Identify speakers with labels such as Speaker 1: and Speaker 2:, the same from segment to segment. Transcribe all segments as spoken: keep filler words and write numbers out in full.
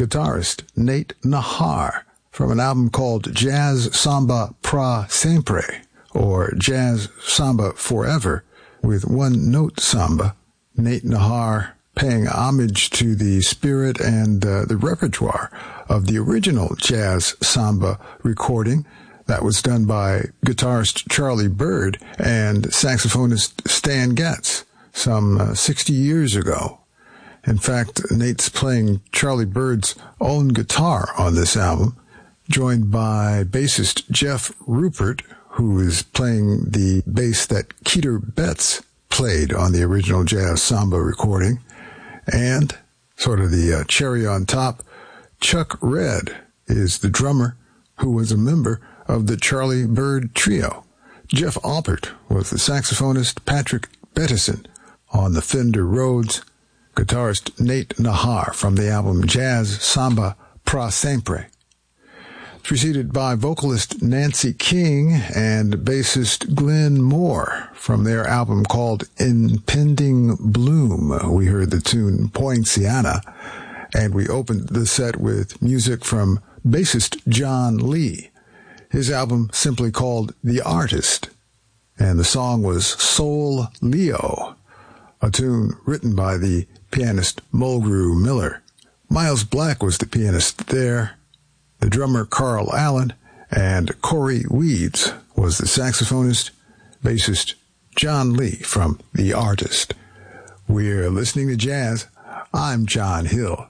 Speaker 1: guitarist Nate Nahar from an album called Jazz Samba Pra Sempre, or Jazz Samba Forever, with one-note samba. Nate Nahar paying homage to the spirit and uh, the repertoire of the original Jazz Samba recording that was done by guitarist Charlie Byrd and saxophonist Stan Getz some uh, sixty years ago. In fact, Nate's playing Charlie Byrd's own guitar on this album, joined by bassist Jeff Rupert, who is playing the bass that Keter Betts played on the original Jazz Samba recording, and, sort of the uh, cherry on top, Chuck Redd is the drummer who was a member of the Charlie Byrd Trio. Jeff Alpert was the saxophonist Patrick Bettison on the Fender Rhodes, guitarist Nate Nahar from the album Jazz Samba Pra Sempre. Preceded by vocalist Nancy King and bassist Glenn Moore from their album called Impending Bloom. We heard the tune Poinciana, and we opened the set with music from bassist John Lee. His album simply called The Artist, and the song was Soul Leo, a tune written by the pianist Mulgrew Miller. Miles Black was the pianist there, the drummer Carl Allen, and Corey Weeds was the saxophonist, bassist John Lee from The Artist. We're listening to jazz. I'm John Hill.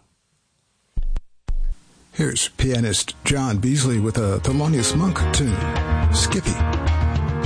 Speaker 1: Here's pianist John Beasley with a Thelonious Monk tune, Skippy.